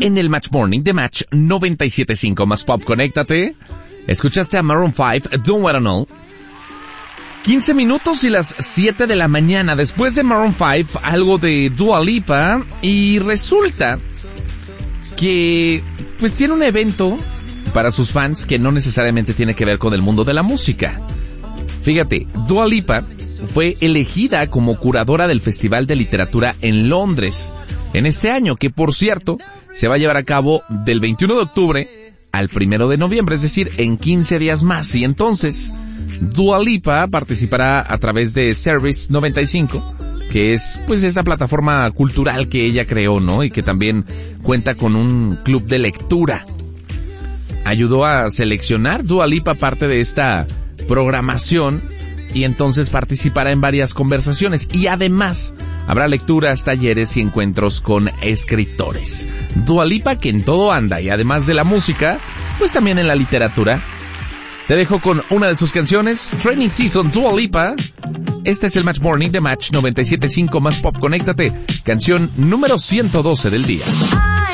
en el Match Morning de Match 97.5 más Pop. Conéctate. Escuchaste a Maroon 5, Don't Wanna Know. 15 minutos y las 7 de la mañana. Después de Maroon 5, algo de Dua Lipa. Y resulta que pues tiene un evento para sus fans que no necesariamente tiene que ver con el mundo de la música. Fíjate, Dua Lipa fue elegida como curadora del Festival de Literatura en Londres en este año, que por cierto se va a llevar a cabo del 21 de octubre al 1 de noviembre, es decir, en 15 días más. Y entonces Dua Lipa participará a través de Service 95, que es pues esta plataforma cultural que ella creó, ¿no? Y que también cuenta con un club de lectura. Ayudó a seleccionar Dua Lipa parte de esta programación y entonces participará en varias conversaciones y además habrá lecturas, talleres y encuentros con escritores. Dua Lipa, que en todo anda, y además de la música, pues también en la literatura. Te dejo con una de sus canciones, Training Season, Dua Lipa. Este es el Match Morning de Match 97.5 más Pop. Conéctate, canción número 112 del día.